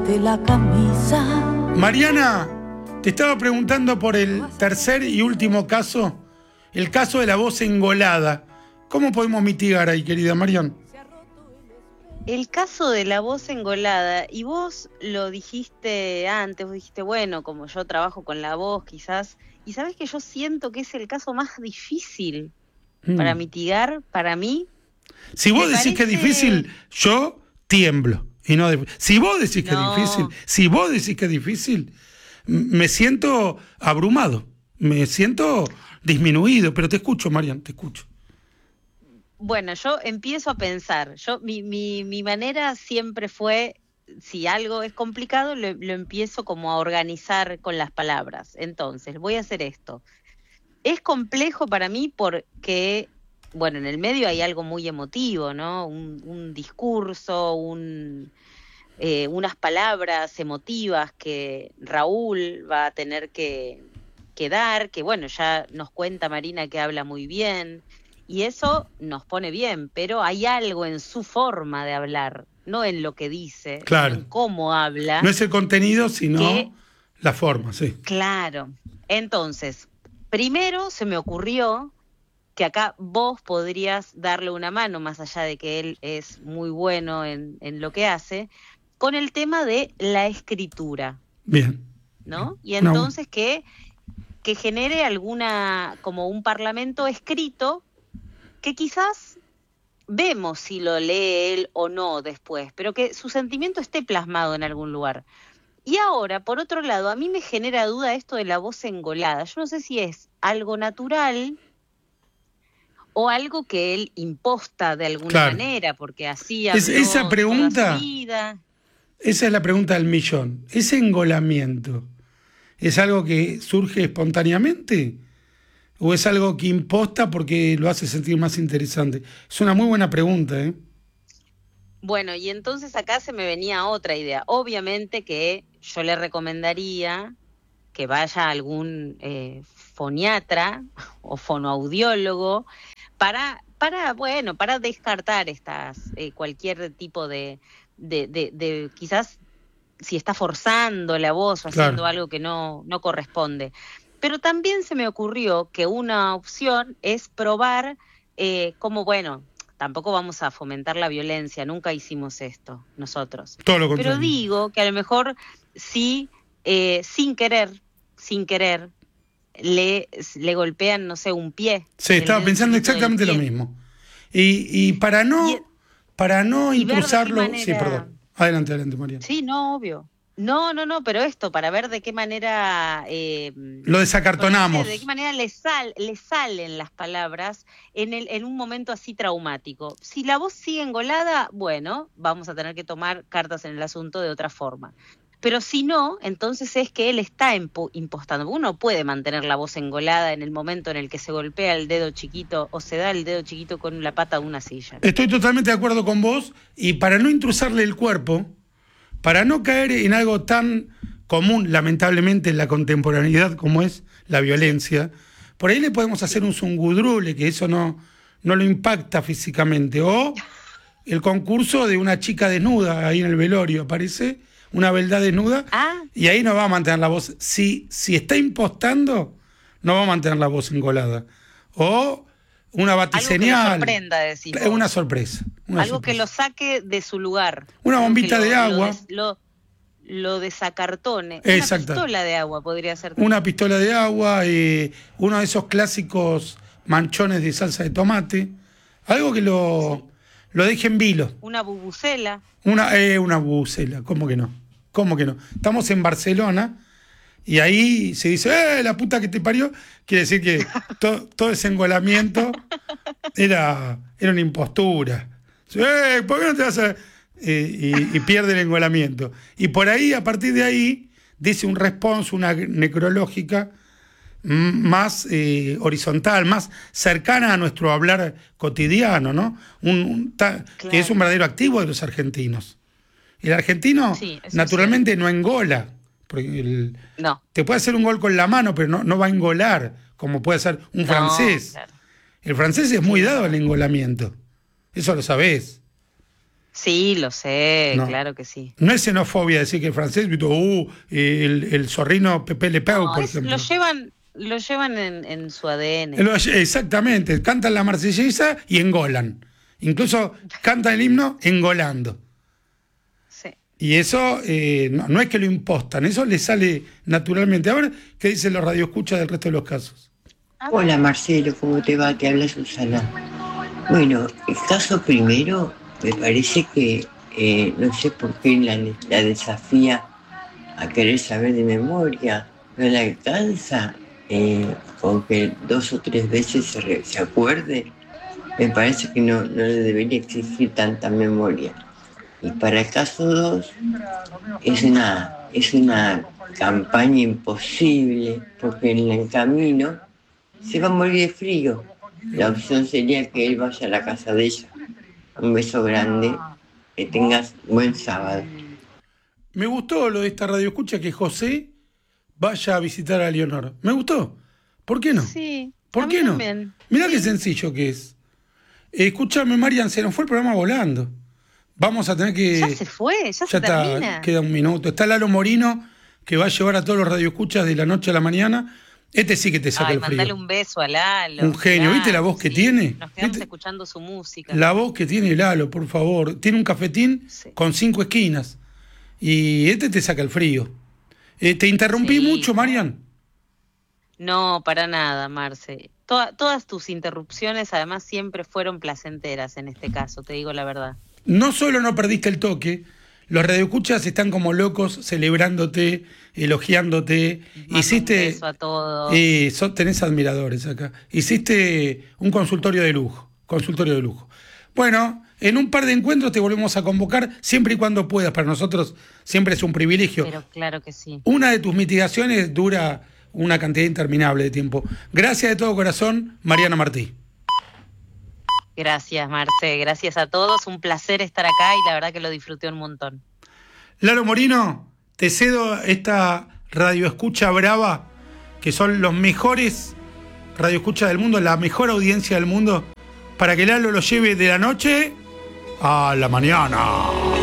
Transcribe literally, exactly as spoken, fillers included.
bajarte la camisa. Mariana, te estaba preguntando por el tercer y último caso, el caso de la voz engolada. ¿Cómo podemos mitigar ahí, querida Mariana? El caso de la voz engolada, y vos lo dijiste antes, vos dijiste, bueno, como yo trabajo con la voz quizás, y sabés que yo siento que es el caso más difícil mm. para mitigar, para mí. Si vos decís parece... que es difícil, yo tiemblo. Y no de... Si vos decís que no. es difícil, si vos decís que es difícil, me siento abrumado, me siento disminuido, pero te escucho, Mariana, te escucho. Bueno, yo empiezo a pensar, yo mi, mi, mi manera siempre fue, si algo es complicado, lo, lo empiezo como a organizar con las palabras. Entonces, voy a hacer esto. Es complejo para mí porque, bueno, en el medio hay algo muy emotivo, ¿no? Un, un discurso, un, eh, unas palabras emotivas que Raúl va a tener que, que dar, que bueno, ya nos cuenta Marina que habla muy bien. Y eso nos pone bien, pero hay algo en su forma de hablar, no en lo que dice, claro. en cómo habla. No es el contenido, sino que, la forma, sí. Claro. Entonces, primero se me ocurrió que acá vos podrías darle una mano, más allá de que él es muy bueno en, en lo que hace, con el tema de la escritura. Bien. ¿No? Y entonces no. que, que genere alguna, como un parlamento escrito, que quizás vemos si lo lee él o no después, pero que su sentimiento esté plasmado en algún lugar. Y ahora, por otro lado, a mí me genera duda esto de la voz engolada. Yo no sé si es algo natural o algo que él imposta de alguna claro. manera, porque así habló es, esa pregunta, toda su vida. Esa es la pregunta del millón. ¿Ese engolamiento es algo que surge espontáneamente? ¿O es algo que imposta porque lo hace sentir más interesante? Es una muy buena pregunta, ¿eh? Bueno, y entonces acá se me venía otra idea. Obviamente que yo le recomendaría que vaya a algún eh, foniatra o fonoaudiólogo para, para, bueno, para descartar estas eh, cualquier tipo de, de, de, de, quizás si está forzando la voz o haciendo claro. algo que no, no corresponde. Pero también se me ocurrió que una opción es probar eh, como, bueno, tampoco vamos a fomentar la violencia, nunca hicimos esto nosotros. Todo lo contrario. Pero digo que a lo mejor sí, eh, sin querer, sin querer, le, le golpean, no sé, un pie. Sí, estaba pensando exactamente lo mismo. Y, y para no, y, para no impulsarlo... Manera... Sí, perdón. Adelante, adelante, María. Sí, no, obvio. No, no, no, pero esto, para ver de qué manera... Eh, lo desacartonamos. De qué manera le, sal, le salen las palabras en, el, en un momento así traumático. Si la voz sigue engolada, bueno, vamos a tener que tomar cartas en el asunto de otra forma. Pero si no, entonces es que él está impo- impostando. Uno puede mantener la voz engolada en el momento en el que se golpea el dedo chiquito o se da el dedo chiquito con la pata de una silla. Estoy totalmente de acuerdo con vos, y para no intrusarle el cuerpo... Para no caer en algo tan común, lamentablemente, en la contemporaneidad como es la violencia, por ahí le podemos hacer un zungudrule, que eso no, no lo impacta físicamente. O el concurso de una chica desnuda ahí en el velorio, aparece una beldad desnuda, ah. y ahí no va a mantener la voz. Si, si está impostando, no va a mantener la voz engolada. O una batiseñal. Algo que lo sorprenda, decís vos. Una sorpresa. Una Algo sorpresa. que lo saque de su lugar. Una bombita lo, de agua. Lo, des, lo, lo desacartone. Exacto. Una pistola de agua podría ser. Una pistola de agua, eh, uno de esos clásicos manchones de salsa de tomate. Algo que lo, sí. lo deje en vilo. Una bubucela. Una, eh, una bubucela, ¿cómo que no? ¿Cómo que no? Estamos en Barcelona y ahí se dice, ¡eh, la puta que te parió! Quiere decir que to, todo ese engolamiento era, era una impostura. ¡Eh, por qué no te vas a...! Eh, y, y pierde el engolamiento. Y por ahí, a partir de ahí, dice un responso, una necrológica m- más eh, horizontal, más cercana a nuestro hablar cotidiano, ¿no? Un, un, ta, claro. Que es un verdadero activo de los argentinos. El argentino, sí, naturalmente, sí. no engola. Porque el, no. Te puede hacer un gol con la mano, pero no, no va a engolar, como puede ser un no, francés. Claro. El francés es muy dado al engolamiento. Eso lo sabés. Sí, lo sé, No. claro que sí. No es xenofobia decir que el francés, uh, el, el zorrino Pepe Le Pew, No, por es- ejemplo. lo llevan, lo llevan en, en su A D N. Lo- Exactamente, cantan la marsellesa y engolan. Incluso cantan el himno engolando. Sí. Y eso eh, no, no es que lo impostan, eso le sale naturalmente. A ver qué dicen los radioescuchas del resto de los casos. Hola Marcelo, ¿cómo te va? Te habla Susana. Bueno, el caso primero, me parece que eh, no sé por qué la, la desafía a querer saber de memoria, no le alcanza eh, con que dos o tres veces se, re- se acuerde. Me parece que no, no le debería exigir tanta memoria. Y para el caso dos, es una, es una campaña imposible, porque en el camino se va a morir de frío. La opción sería que él vaya a la casa de ella. Un beso grande, que tengas buen sábado. Me gustó lo de esta radioescucha que José vaya a visitar a Leonor. Me gustó. ¿Por qué no? Sí. ¿Por a qué mí no? también. Mirá Sí. qué sencillo que es. Eh, escúchame, Marian, se nos fue el programa volando. Vamos a tener que... Ya se fue, ya, Ya se está, termina. queda un minuto. Está Lalo Morino, que va a llevar a todos los radioescuchas de la noche a la mañana. Este sí que te saca Ay, el frío. mandale un beso a Lalo. Un genio. ¿Viste la voz que sí. tiene? Nos quedamos ¿Viste? escuchando su música. La voz que tiene Lalo, por favor. Tiene un cafetín Sí. con cinco esquinas. Y este te saca el frío. Eh, ¿Te interrumpí Sí. mucho, Marian? No, para nada, Marce. Toda- todas tus interrupciones, además, siempre fueron placenteras en este caso, te digo la verdad. No solo no perdiste el toque, los radioescuchas están como locos celebrándote, elogiándote. Mando Hiciste... un beso a todos. Eh, so- tenés admiradores acá. Hiciste un consultorio de lujo. Consultorio de lujo. Bueno, en un par de encuentros te volvemos a convocar, siempre y cuando puedas. Para nosotros siempre es un privilegio. Pero claro que sí. Una de tus mitigaciones dura una cantidad interminable de tiempo. Gracias de todo corazón, Mariana Martí. Gracias, Marce. Gracias a todos. Un placer estar acá y la verdad que lo disfruté un montón. Lalo Morino, te cedo esta radioescucha brava, que son los mejores radioescuchas del mundo, la mejor audiencia del mundo, para que Lalo lo lleve de la noche a la mañana.